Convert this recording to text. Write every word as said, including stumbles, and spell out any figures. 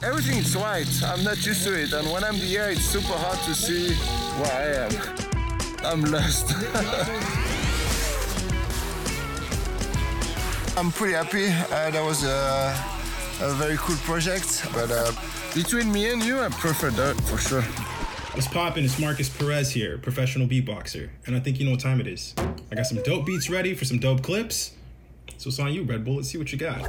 Everything is white. I'm not used to it. And when I'm here, it's super hard to see where I am. I'm lost. I'm pretty happy. Uh, that was a, a very cool project. But uh, between me and you, I prefer that for sure. What's poppin'? It's Marcus Perez here, professional beatboxer. And I think you know what time it is. I got some dope beats ready for some dope clips. So it's on you, Red Bull. Let's see what you got.